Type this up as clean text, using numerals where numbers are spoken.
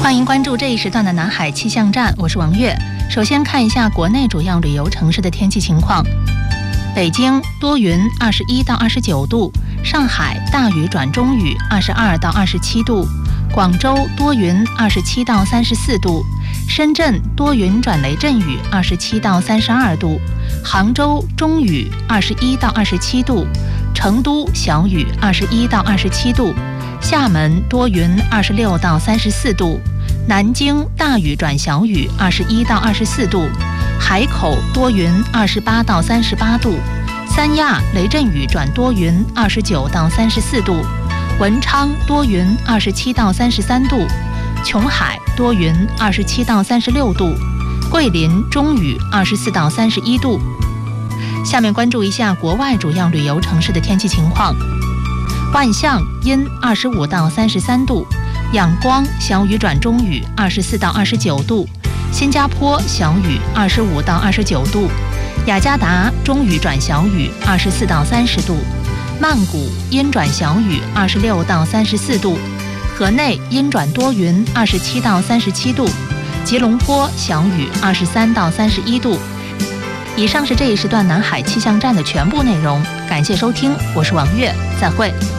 欢迎关注这一时段的南海气象站，我是王月。首先看一下国内主要旅游城市的天气情况。北京多云，21到29度；上海大雨转中雨，22到27度；广州多云，27到34度；深圳多云转雷阵雨，27到32度；杭州中雨，21到27度；成都小雨，21到27度；厦门多云，26到34度；南京大雨转小雨，21到24度；海口多云，28到38度；三亚雷阵雨转多云，29到34度；文昌多云，27到33度；琼海多云，27到36度；桂林中雨，24到31度。下面关注一下国外主要旅游城市的天气情况。万象阴25到33度，仰光小雨转中雨24到29度，新加坡小雨25到29度，雅加达中雨转小雨24到30度，曼谷阴转小雨26到34度，河内阴转多云27到37度，吉隆坡小雨23到31度。以上是这一时段南海气象站的全部内容，感谢收听，我是王月，再会。